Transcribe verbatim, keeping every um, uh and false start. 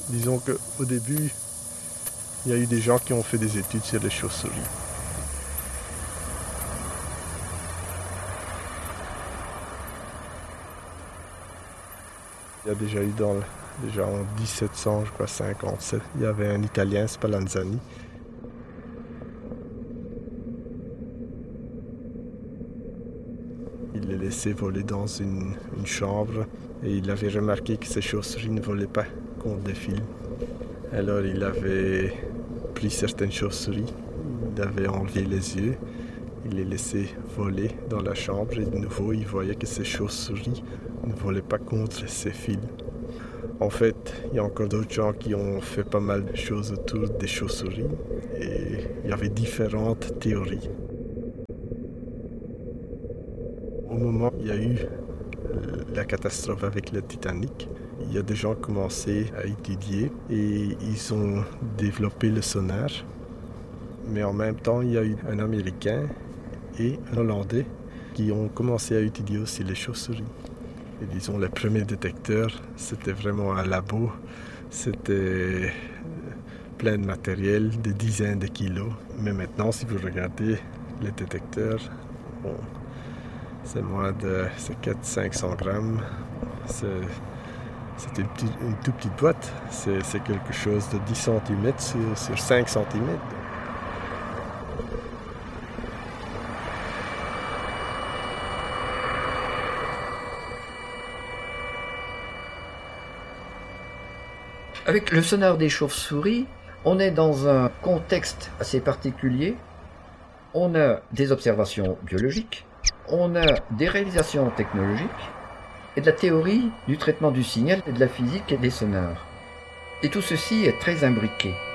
Disons qu'au début, il y a eu des gens qui ont fait des études sur les chauves-souris. Il y a déjà eu dans, déjà en dix-sept cents, je crois, cinquante-sept, il y avait un Italien, Spallanzani. Il les laissait voler dans une, une chambre et il avait remarqué que ces chauves-souris ne volaient pas contre des fils. Alors il avait pris certaines chauves-souris, il avait enlevé les yeux, il les laissait voler dans la chambre et de nouveau il voyait que ces chauves-souris ne volaient pas contre ces fils. En fait, il y a encore d'autres gens qui ont fait pas mal de choses autour des chauves-souris et il y avait différentes théories. Au moment où il y a eu la catastrophe avec le Titanic, il y a des gens qui ont commencé à étudier et ils ont développé le sonar. Mais en même temps, il y a eu un Américain et un Hollandais qui ont commencé à étudier aussi les chauves-souris. Et disons, les premiers détecteurs, c'était vraiment un labo. C'était plein de matériel, des dizaines de kilos. Mais maintenant, si vous regardez les détecteurs, bon, c'est moins de quatre à cinq cents grammes. C'est, c'est une, petite, une toute petite boîte. C'est, c'est quelque chose de dix centimètres sur, sur cinq centimètres. Avec le sonar des chauves-souris, on est dans un contexte assez particulier. On a des observations biologiques, on a des réalisations technologiques et de la théorie du traitement du signal et de la physique et des sonars. Et tout ceci est très imbriqué.